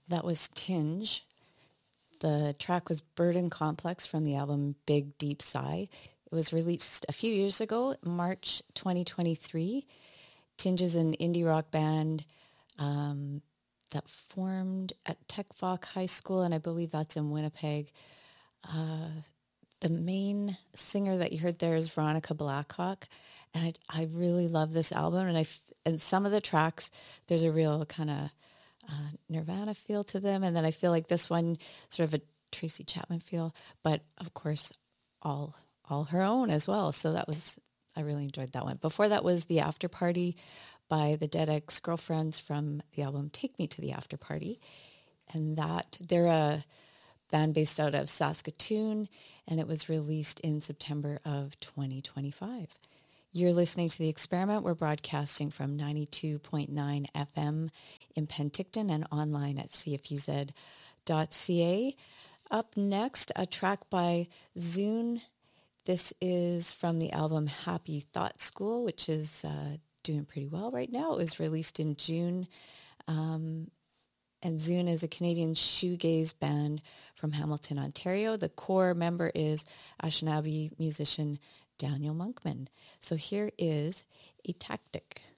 That was Tinge. The track was Burden Complex from the album Big Deep Sigh. It was released a few years ago, March 2023. Tinge is an indie rock band that formed at Tech Voc High School, and I believe that's in Winnipeg. The main singer that you heard there is Veronica Blackhawk, and I really love this album. And some of the tracks, there's a real kind of Nirvana feel to them, and then I feel like this one sort of a Tracy Chapman feel, but of course all her own as well. So I really enjoyed that one. Before that was The After Party by the Dead Ex-Girlfriends from the album Take Me to the After Party, and they're a band based out of Saskatoon, and it was released in September of 2025. You're listening to The Experiment. We're broadcasting from 92.9 FM in Penticton and online at cfuz.ca. Up next, a track by Zune. This is from the album Happy Thought School, which is doing pretty well right now. It was released in June. And Zune is a Canadian shoegaze band from Hamilton, Ontario. The core member is Anishinaabe musician Daniel Monkman. So here is A Tactic.